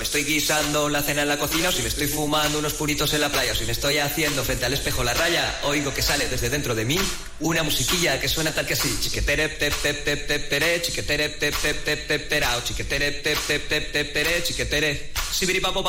estoy guisando la cena en la cocina, o si me estoy fumando unos puritos en la playa, o si me estoy haciendo frente al espejo la raya, oigo que sale desde dentro de mí una musiquilla que suena tal que así: chiquetere tep tep tep tep pere, chiquetere tep tep tep tep terao, chiquetere tep tep tep tep pere, chiquetere sibiripapo